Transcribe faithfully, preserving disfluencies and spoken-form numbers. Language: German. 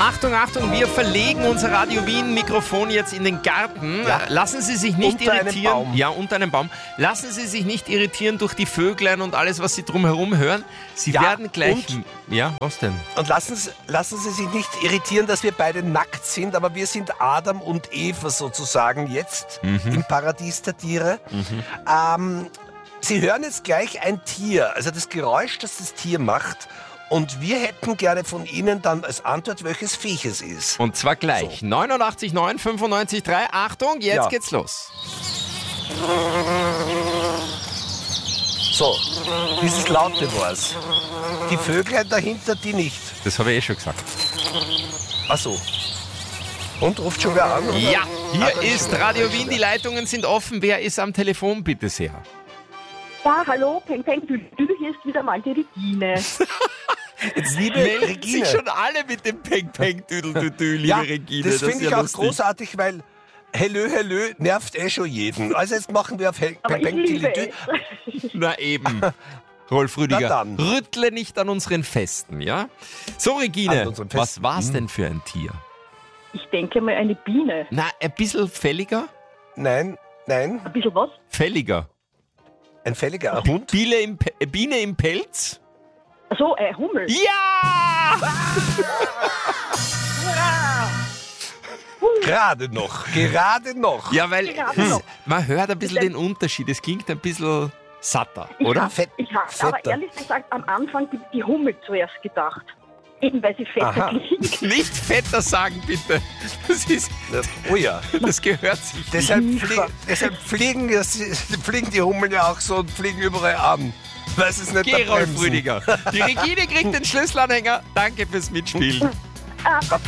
Achtung, Achtung, wir verlegen unser Radio Wien Mikrofon jetzt in den Garten. Ja. Lassen Sie sich nicht Unter einem irritieren. Baum. Ja, unter einem Baum. Lassen Sie sich nicht irritieren durch die Vöglein und alles, was Sie drumherum hören. Sie Ja, werden gleich... und- Ja, was denn? Und lassen Sie, lassen Sie sich nicht irritieren, dass wir beide nackt sind, aber wir sind Adam und Eva sozusagen jetzt im Paradies der Tiere. Ähm, Sie hören jetzt gleich ein Tier, also das Geräusch, das das Tier macht. Und wir hätten gerne von Ihnen dann als Antwort, welches Viech es ist. Und zwar gleich. So. neunundachtzig neun fünfundneunzig drei. Achtung, jetzt Ja. geht's los. So, dieses Laute war's. Die Vögel dahinter, die nicht. Das habe ich eh schon gesagt. Ach so. Und ruft schon wer an? Oder? Ja, hier Ah, dann ist schon. Radio Wien, die Leitungen sind offen. Wer ist am Telefon, bitte sehr? Ja, hallo, Peng Peng Düdel, hier ist wieder mal die Regine. Jetzt, liebe Melden Regine. sich schon alle mit dem Peng Peng Düdel Düdel, liebe Ja, Regine. das finde ist ich ja auch lustig. großartig, weil Hello, Hello nervt eh schon jeden. Also jetzt machen wir auf Hel Aber Peng, ich Peng, liebe Tilly, es. Na eben. Rolf Rüdiger, Na dann. rüttle nicht an unseren Festen, ja? So, Regine, An unseren was Festen. war's Hm. denn für ein Tier? Ich denke mal eine Biene. Na, ein bisschen fälliger? Nein, nein, Ein bisschen was? Fälliger. ein fälliger ein Hund. Biene im, Pe- äh, Biene im Pelz? So, ein Hummel. Ja! Gerade noch, gerade noch. Ja, weil Gerade hm, noch. man hört ein bisschen Bitte. den Unterschied. Es klingt ein bisschen satter, Ich oder? hab- Fett- Ich habe aber fetter. ehrlich gesagt am Anfang die, die Hummel zuerst gedacht. Eben weil sie fetter Aha. klingt. Nicht fetter sagen, bitte. Das ist, Oh ja. das gehört sich. Deshalb, Tiefer. flie deshalb fliegen, das, fliegen die Hummeln ja auch so und fliegen überall an. Weil sie es nicht Geh, Rolf bremsen. Rüdiger. Die Regine kriegt den Schlüsselanhänger. Danke fürs Mitspielen.